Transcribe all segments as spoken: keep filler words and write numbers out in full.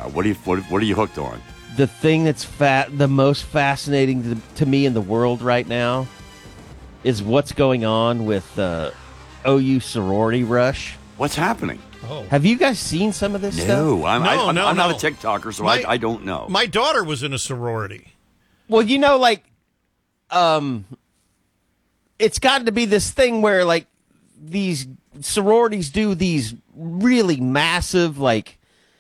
now? What are you what, what are you hooked on? The thing that's fa- the most fascinating to, to me in the world right now is what's going on with uh, O U sorority rush. What's happening? Oh. Have you guys seen some of this stuff? No, I'm, No, I, I'm, no, I'm not no. a TikToker, so My- I, I don't know. My daughter was in a sorority. Well, you know, like, um, it's got to be this thing where, like, these sororities do these really massive, like,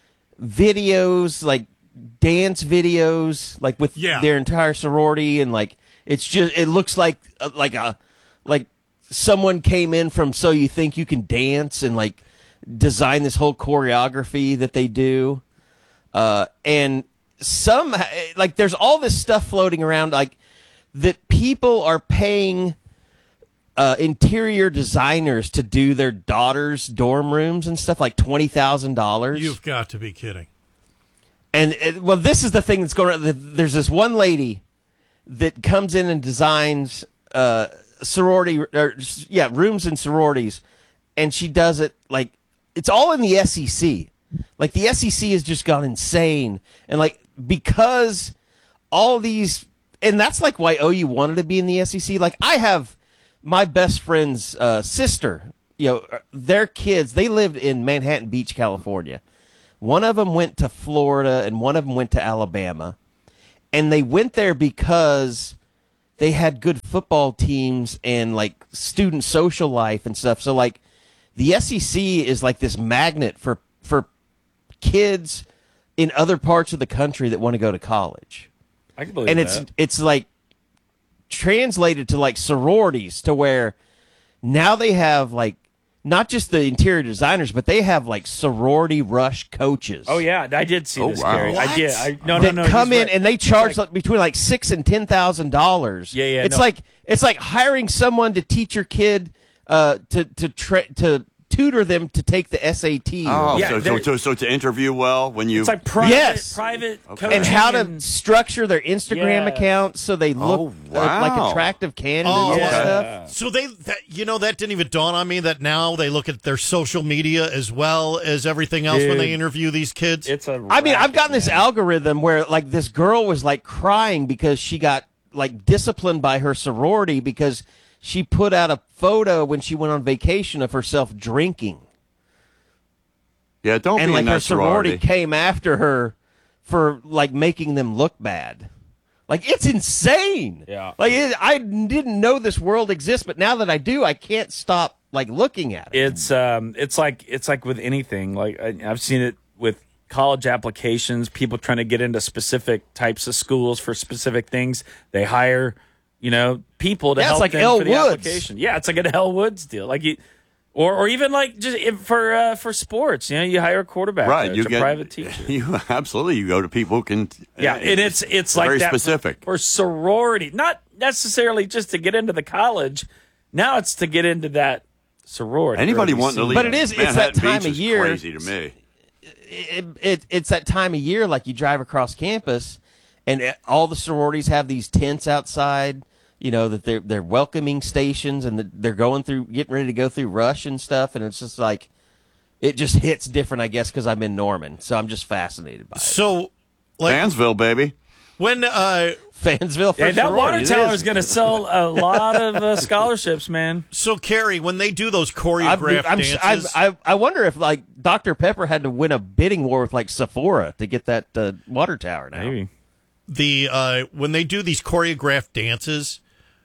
videos, like, dance videos, like, with Yeah. their entire sorority, and, like, it's just, it looks like, uh, like a, like, someone came in from So You Think You Can Dance and, like, design this whole choreography that they do. Uh, and some, like, there's all this stuff floating around, like, that people are paying uh, interior designers to do their daughters' dorm rooms and stuff, like twenty thousand dollars. You've got to be kidding. And, it, well, this is the thing that's going on. There's this one lady that comes in and designs uh, sorority, or, yeah, rooms and sororities, and she does it, like, it's all in the S E C. Like, the S E C has just gone insane. And, like, because all these, and that's, like, why O U wanted to be in the S E C. Like, I have my best friend's uh, sister, you know, their kids, they lived in Manhattan Beach, California. One of them went to Florida, and one of them went to Alabama. And they went there because they had good football teams and, like, student social life and stuff. So, like, the S E C is like this magnet for for kids in other parts of the country that want to go to college. I can believe And that. it's it's like translated to like sororities, to where now they have like not just the interior designers, but they have like sorority rush coaches. Oh yeah, I did see Oh, this, wow. Gary. I What? did. I, no, no, that no. come he's in right. and they charge It's like- like between like six and ten thousand dollars. Yeah, yeah, It's no. like it's like hiring someone to teach your kid uh, to to tra- to tutor them to take the S A T. Oh, Yeah, so, so, they're- so, so to interview well when you. It's like private, Yes. private Okay. coaching and how to and- structure their Instagram Yeah. accounts so they look Oh, uh, like wow. attractive candidates Oh, and okay. stuff. So they, that, you know, that didn't even dawn on me that now they look at their social media as well as everything else when Dude. they interview these kids. It's a. I mean, I've racket, gotten this man. algorithm where like this girl was like crying because she got like disciplined by her sorority because she put out a photo when she went on vacation of herself drinking. yeah, don't And be like in her that sorority sorority. came after her for like making them look bad. Like, it's insane. Yeah. Like, it, I didn't know this world exists, but now that I do, I can't stop like looking at it. It's um, it's like it's like with anything. Like I, I've seen it with college applications. People trying to get into specific types of schools for specific things. They hire, you know, people to Yeah, it's help like them Elle for the Woods. application. Yeah, it's like an Elle Woods deal. Like you. Or, or even like just if, for uh, for sports, you know, you hire a quarterback, Right, coach, you a get private teacher. You absolutely you go to people who can. Yeah, and it's it's like very that for- specific. for, sorority, not necessarily just to get into the college. Now it's to get into that sorority. Anybody Really wanting to see- leave? But it is- it's that Manhattan time Beach of is year. Crazy to me. it, it it's that time of year, like you drive across campus and it, all the sororities have these tents outside, you know, that they're they're welcoming stations, and the, they're going through getting ready to go through rush and stuff, and it's just like it just hits different, I guess, because I'm in Norman, so I'm just fascinated by it. So, like, Fansville, baby. when uh, Fansville for Yeah, that water sororities, tower it is going to sell a lot of uh, scholarships, man. so Carrie, when they do those I've- choreographed I'm- dances, I, I, I wonder if like Doctor Pepper had to win a bidding war with like Sephora to get that uh, water tower now. Maybe. the uh, when they do these choreographed dances,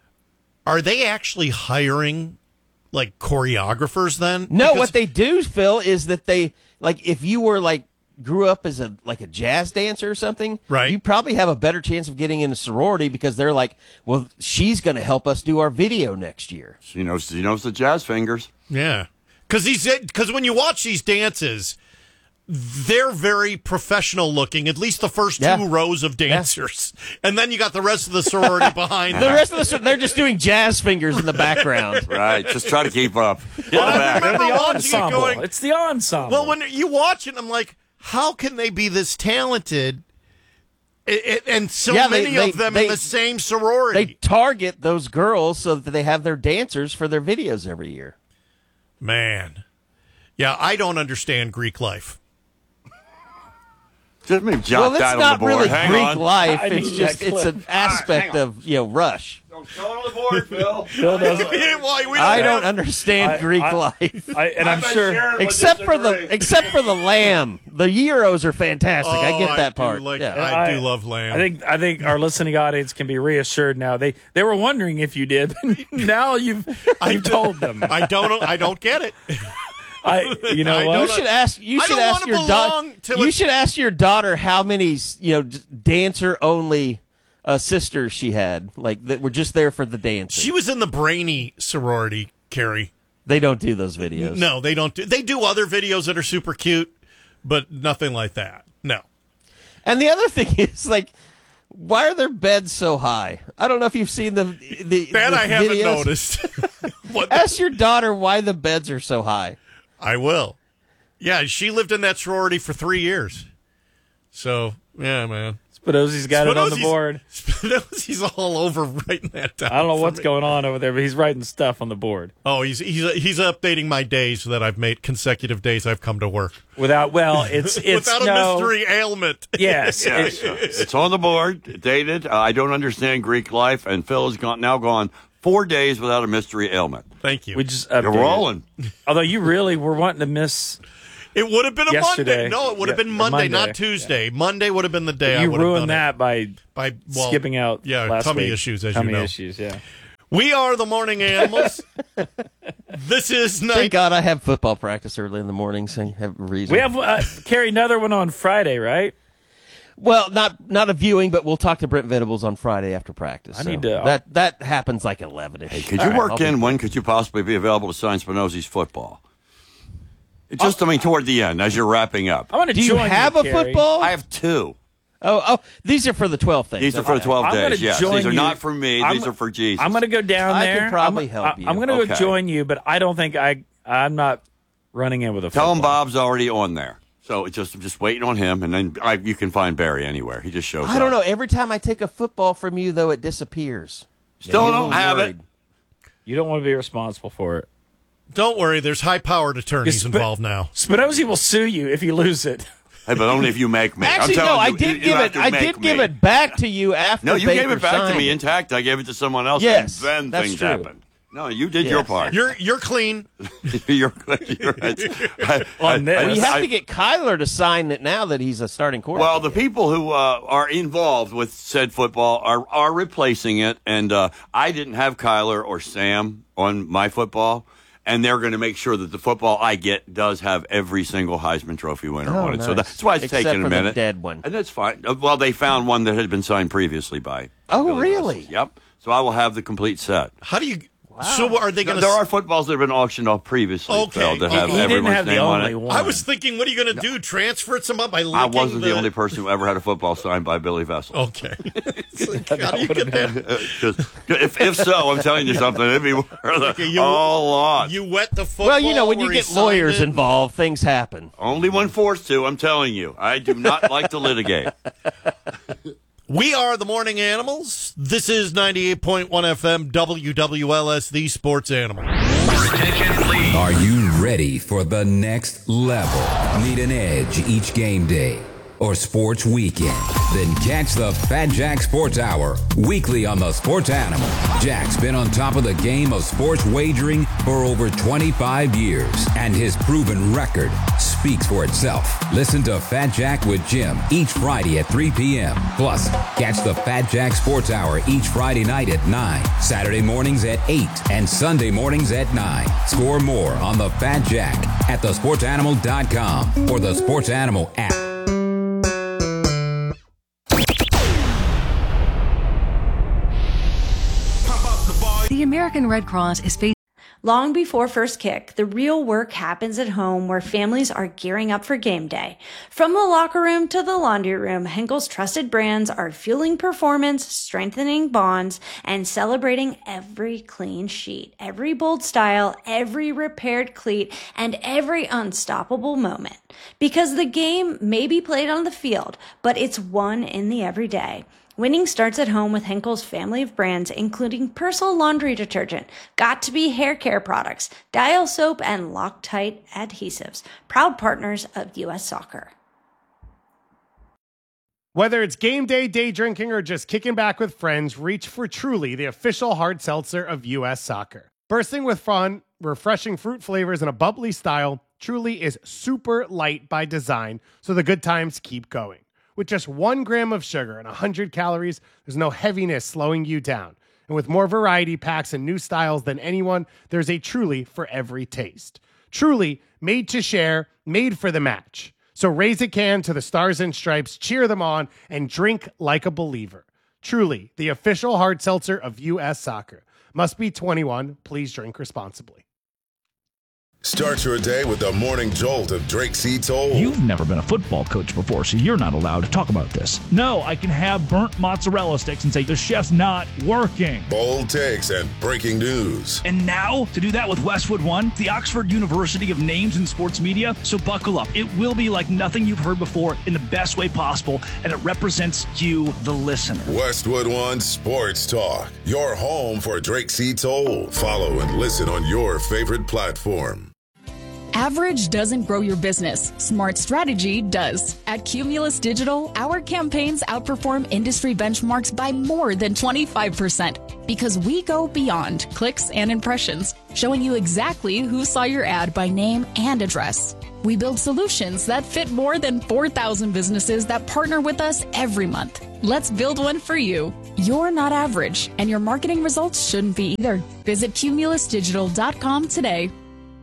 are they actually hiring like choreographers then? No, Because- what they do, Phil, is that they like if you were like grew up as a like a jazz dancer or something, Right. You probably have a better chance of getting in a sorority because they're like, well, she's going to help us do our video next year. She knows. She knows the jazz fingers. Yeah, because these because when you watch these dances, they're very professional looking. At least the first Yeah. two rows of dancers, and then you got the rest of the sorority behind. The them. rest of the they're just doing jazz fingers in the background. Right. Just try to keep up. Get Well, I back. remember The watching it ensemble. going- It's the ensemble. Well, when you watch it, I'm like, how can they be this talented? I- I- And so Yeah, they- many they- of them they- in the same sorority. They target those girls so that they have their dancers for their videos every year. Man, yeah, I don't understand Greek life. Just me jot Well, that it's on not the board. really Hang Greek on. life. I It's need just that it's clip. an aspect of you know Rush. Don't show it on the board, Phil. Phil doesn't. Why, we I have- don't understand I- Greek I- life. I, and I'm sure. Except for the except for the lamb, the gyros are fantastic. I Oh, get that do part. like- yeah. I, do love lamb. I think I think our listening audience can be reassured now. They they were wondering if you did. Now you've you've told them. I don't. I don't get it. I you know I what? don't You should ask. You I should don't ask wanna your daughter. belong to You a- should ask your daughter how many you know dancer only uh, sisters she had, like that were just there for the dancing. She was in the brainy sorority, Carrie. They don't do those videos. No, they don't. Do, they do other videos that are super cute, but nothing like that. No. And the other thing is like, why are their beds so high? I don't know if you've seen the the. That the I haven't videos. noticed. What? Ask your daughter why the beds are so high. I will. Yeah, she lived in that sorority for three years. So, yeah, man. Spinozzi's got it on the Spinozi's- board. Spinozi's all over writing that down. I don't know for what's me. going on over there, but he's writing stuff on the board Oh, he's he's he's updating my days so that I've made consecutive days I've come to work without. Well, it's it's without a no, mystery ailment. Yes, Yeah, it- it's, it's on the board, dated. Uh, I don't understand Greek life, and Phil has gone now gone four days without a mystery ailment. Thank you. we just You're updated. rolling. Although you really were wanting to miss. It would have been a Yesterday. Monday. No, it would have Yeah, been Monday, Monday. not Tuesday. Monday would have been the day I You would have done ruined that by it. By well, skipping out. Yeah, last tummy week. issues, as tummy you know. issues. Yeah. We are the morning animals. This is Thank night. God I have football practice early in the morning, so I have a reason. We have uh, Carrie another one on Friday, right? well, not not a viewing, but we'll talk to Brent Venables on Friday after practice. I so need to- That that happens like eleven ish. Hey, could you work in when could you possibly be available to sign Spinozzi's football? Just, I mean, toward the end, as you're wrapping up. I want to Do you join have a Carrie. football? I have two. oh, oh, these are for the twelve things. These are for the twelve I'm gonna days, yes. join These are you. not for me. I'm- These are for Jesus. I'm going to go down I there. can probably I'm, help I, you. I'm going to Okay. go join you, but I don't think I. I'm not running in with a. Tell him football. Bob's already on there. So it's just I'm just waiting on him, and then I, you can find Barry anywhere. He just shows up. I don't know. Every time I take a football from you, though, it disappears. Still I'm a don't little have worried. it. You don't want to be responsible for it. Don't worry, there's high-powered attorneys It's- involved now. Spinozzi will sue you if you lose it. Hey, but only if you make me. Actually, I'm no. telling I you, did you, you give have it. to I make did give me. it back to you after. No, you Baker gave it back to signed me it. intact. I gave it to someone else. Yes, and then that's things true. happened. No, you did your Yes. part. You're you're clean. you're, you're right. I- On this. I- Well, you have I- to get Kyler to sign it now that he's a starting quarterback. Well, the people who uh, are involved with said football are are replacing it, and uh, I didn't have Kyler or Sam on my football, and they're going to make sure that the football I get does have every single Heisman Trophy winner Oh, on it. So nice. that's why it's Except taking for a the minute. dead one. And that's fine. Uh, Well, they found one that had been signed previously by. Oh, Billy really? Russell. Yep. So I will have the complete set. How do you? So are they going to? There are footballs that have been auctioned off previously, Okay. Phil, that He- have he He didn't everyone's have the name on only it. one. I was thinking, what are you going to do? Transfer some up by linking I wasn't the, the only person who ever had a football signed by Billy Vessel. Okay. It's like, how do you get that? Uh, just- if, if so, I'm telling you something. It'd be worth a you- lot. You wet the football. well, you know, when you where he get lawyers signed it? involved, things happen. Only when forced to. I'm telling you. I do not like to litigate. We are the morning animals. This is ninety-eight point one F M W W L S, the sports animal. Are you ready for the next level? Need an edge each game day or sports weekend? Then catch the Fat Jack Sports Hour weekly on the Sports Animal. Jack's been on top of the game of sports wagering for over twenty-five years, and his proven record speaks for itself. Listen to Fat Jack with Jim each Friday at three p.m. Plus, catch the Fat Jack Sports Hour each Friday night at nine, Saturday mornings at eight, and Sunday mornings at nine. Score more on the Fat Jack at the sports animal dot com or the Sports Animal app. The American Red Cross is facing Long before first kick, the real work happens at home where families are gearing up for game day. From the locker room to the laundry room, Henkel's trusted brands are fueling performance, strengthening bonds, and celebrating every clean sheet, every bold style, every repaired cleat, and every unstoppable moment. Because the game may be played on the field, but it's won in the everyday. Winning starts at home with Henkel's family of brands, including Persil laundry detergent, Got to Be hair care products, Dial soap, and Loctite adhesives, proud partners of U S Soccer. Whether it's game day, day drinking, or just kicking back with friends, reach for Truly, the official hard seltzer of U S Soccer. Bursting with fun, refreshing fruit flavors, and a bubbly style, Truly is super light by design, so the good times keep going. With just one gram of sugar and one hundred calories, there's no heaviness slowing you down. And with more variety packs and new styles than anyone, there's a Truly for every taste. Truly, made to share, made for the match. So raise a can to the Stars and Stripes, cheer them on, and drink like a believer. Truly, the official hard seltzer of U S Soccer. Must be twenty-one. Please drink responsibly. Start your day with the morning jolt of Drake C. Toll. You've never been a football coach before, so you're not allowed to talk about this. No, I can have burnt mozzarella sticks and say the chef's not working. Bold takes and breaking news. And now, to do that with Westwood One, the Oxford University of Names in Sports Media. So buckle up. It will be like nothing you've heard before in the best way possible, and it represents you, the listener. Westwood One Sports Talk, your home for Drake C. Toll. Follow and listen on your favorite platform. Average doesn't grow your business. Smart strategy does. At Cumulus Digital, our campaigns outperform industry benchmarks by more than twenty-five percent because we go beyond clicks and impressions, showing you exactly who saw your ad by name and address. We build solutions that fit more than four thousand businesses that partner with us every month. Let's build one for you. You're not average, and your marketing results shouldn't be either. Visit cumulus digital dot com today.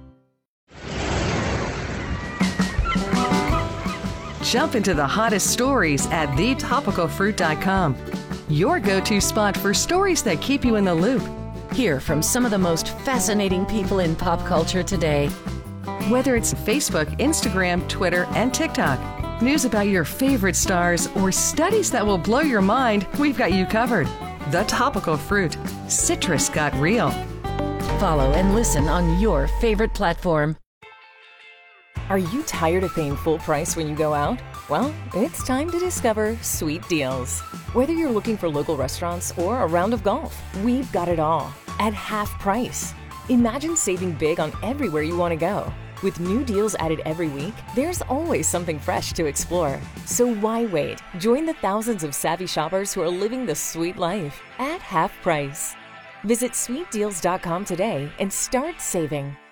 Jump into the hottest stories at the topical fruit dot com. Your go-to spot for stories that keep you in the loop. Hear from some of the most fascinating people in pop culture today. Whether it's Facebook, Instagram, Twitter, and TikTok, news about your favorite stars, or studies that will blow your mind, we've got you covered. The Topical Fruit. Citrus got real. Follow and listen on your favorite platform. Are you tired of paying full price when you go out? Well, it's time to discover Sweet Deals. Whether you're looking for local restaurants or a round of golf, we've got it all at half price. Imagine saving big on everywhere you want to go. With new deals added every week, there's always something fresh to explore. So why wait? Join the thousands of savvy shoppers who are living the sweet life at half price. Visit sweet deals dot com today and start saving.